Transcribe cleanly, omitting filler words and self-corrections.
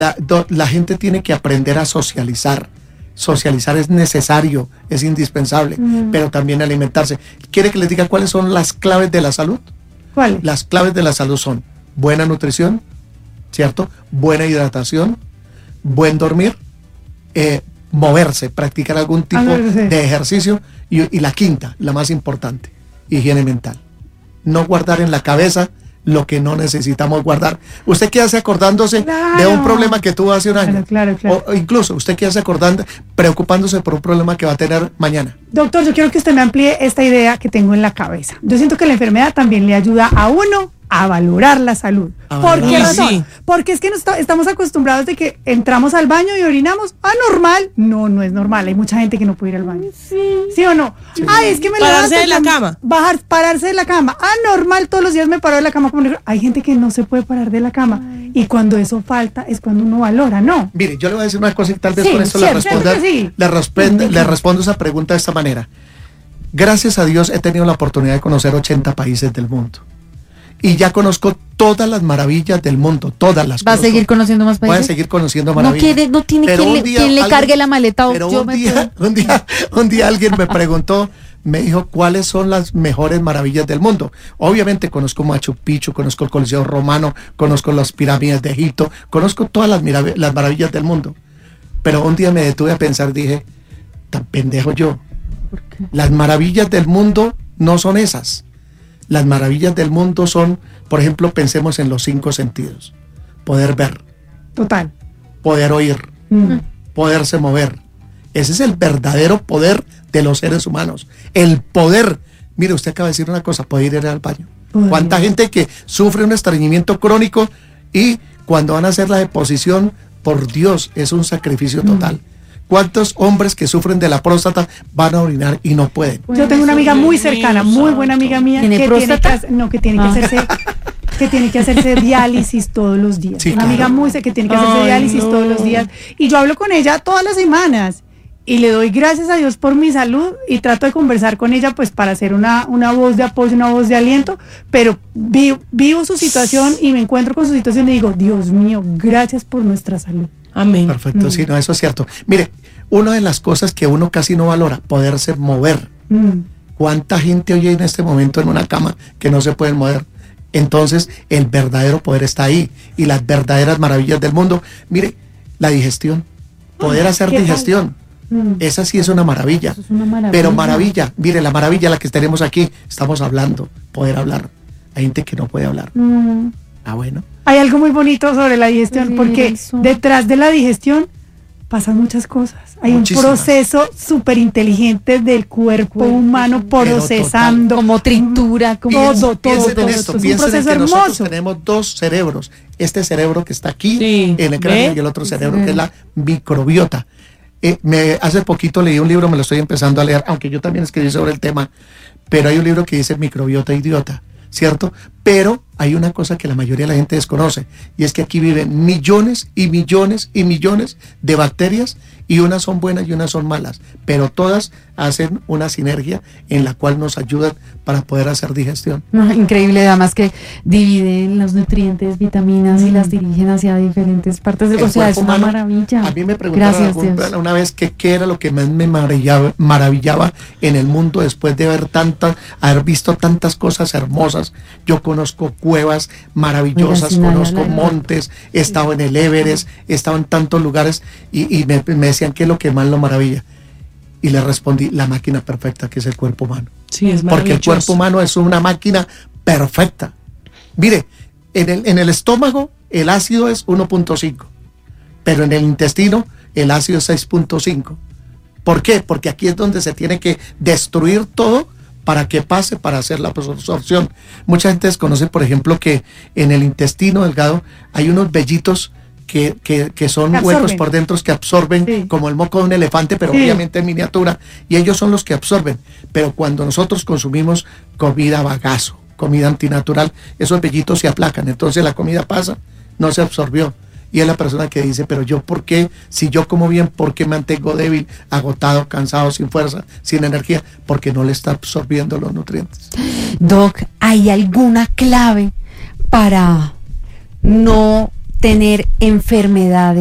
La gente tiene que aprender a socializar. Socializar es necesario, es indispensable, pero también alimentarse. ¿Quiere que les diga cuáles son las claves de la salud? ¿Cuáles? Las claves de la salud son buena nutrición, ¿cierto? Buena hidratación, buen dormir, moverse, practicar algún tipo de ejercicio y la quinta, la más importante, higiene mental. No guardar en la cabeza lo que no necesitamos guardar. Usted qué hace acordándose de un problema que tuvo hace un año. Claro. O incluso usted qué hace acordando, preocupándose por un problema que va a tener mañana. Doctor, yo quiero que usted me amplíe esta idea que tengo en la cabeza. Yo siento que la enfermedad también le ayuda a uno a valorar la salud. ¿Por qué razón? Sí. Porque es que estamos acostumbrados de que entramos al baño y orinamos. ¿Normal? No es normal. Hay mucha gente que no puede ir al baño. ¿Sí o no? Sí. Es que me pararse de la cama. Pararse de la cama. Normal, todos los días me paro de la cama. Hay gente que no se puede parar de la cama. Y cuando eso falta es cuando uno valora, ¿no? Mire, yo le voy a decir una cosa y tal vez con esto le respondo esa pregunta de esta manera. Gracias a Dios he tenido la oportunidad de conocer 80 países del mundo. Y ya conozco todas las maravillas del mundo, todas las cosas. ¿Va a seguir conociendo más países? Voy a seguir conociendo maravillas. No tiene quien le cargue la maleta. Pero un día alguien me preguntó, me dijo, ¿cuáles son las mejores maravillas del mundo? Obviamente conozco Machu Picchu, conozco el Coliseo Romano, conozco las pirámides de Egipto, conozco todas las maravillas del mundo. Pero un día me detuve a pensar, dije, tan pendejo yo. ¿Por qué? Las maravillas del mundo no son esas. Las maravillas del mundo son, por ejemplo, pensemos en los 5 sentidos. Poder ver. Total. Poder oír. Poderse mover. Ese es el verdadero poder de los seres humanos. El poder. Mire, usted acaba de decir una cosa, poder ir al baño. ¿Cuánta gente que sufre un estreñimiento crónico y cuando van a hacer la deposición, por Dios, es un sacrificio total? ¿Cuántos hombres que sufren de la próstata van a orinar y no pueden? Yo tengo una amiga muy cercana, muy buena amiga mía, que tiene que hacerse diálisis todos los días. Sí, una amiga muy cercana que tiene que hacerse diálisis todos los días. Y yo hablo con ella todas las semanas y le doy gracias a Dios por mi salud y trato de conversar con ella pues para hacer una voz de apoyo, una voz de aliento, pero vivo su situación y me encuentro con su situación y digo, Dios mío, gracias por nuestra salud. Amén. Perfecto, sí, no, eso es cierto. Mire, una de las cosas que uno casi no valora, poderse mover. ¿Cuánta gente hoy en este momento en una cama que no se pueden mover? Entonces, el verdadero poder está ahí y las verdaderas maravillas del mundo. Mire, la digestión, poder hacer digestión. Esa sí es una maravilla. Eso es una maravilla. Pero maravilla, mire, la maravilla la que tenemos aquí, estamos hablando, poder hablar. Hay gente que no puede hablar. Bueno. Hay algo muy bonito sobre la digestión, porque detrás de la digestión pasan muchas cosas. Hay muchísimas. Un proceso súper inteligente del cuerpo humano procesando. Como tritura, como todo. Es un proceso hermoso. Nosotros tenemos 2 cerebros. Este cerebro que está aquí en el cráneo y el otro cerebro que es la microbiota. Hace poquito leí un libro, me lo estoy empezando a leer, aunque yo también escribí sobre el tema, pero hay un libro que dice microbiota idiota, ¿cierto? Pero hay una cosa que la mayoría de la gente desconoce, y es que aquí viven millones y millones y millones de bacterias, y unas son buenas y unas son malas, pero todas hacen una sinergia en la cual nos ayudan para poder hacer digestión. Increíble, además que dividen los nutrientes, vitaminas y las dirigen hacia diferentes partes del cuerpo. O sea, es una maravilla. A mí me preguntaron una vez qué era lo que más me maravillaba en el mundo después de haber visto tantas cosas hermosas. Yo conozco cuevas maravillosas, conozco montes, he estado en el Everest, he estado en tantos lugares y me decían qué es lo que más lo maravilla. Y le respondí, la máquina perfecta que es el cuerpo humano. Sí, es porque el cuerpo humano es una máquina perfecta. Mire, en el estómago el ácido es 1.5, pero en el intestino el ácido es 6.5. ¿Por qué? Porque aquí es donde se tiene que destruir todo para que pase para hacer la absorción. Mucha gente desconoce, por ejemplo, que en el intestino delgado hay unos vellitos que son huecos por dentro que absorben, como el moco de un elefante, pero obviamente en miniatura, y ellos son los que absorben. Pero cuando nosotros consumimos comida bagazo, comida antinatural, esos vellitos se aplacan, entonces la comida pasa, no se absorbió. Y es la persona que dice, pero yo, ¿por qué? Si yo como bien, ¿por qué me mantengo débil, agotado, cansado, sin fuerza, sin energía? Porque no le está absorbiendo los nutrientes. Doc, ¿hay alguna clave para no tener enfermedades